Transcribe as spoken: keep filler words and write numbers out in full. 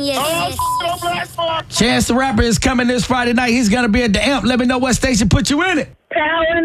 yes, yes. Chance the Rapper is coming this Friday night. He's going to be at the Amp. Let me know what station put you in it. Power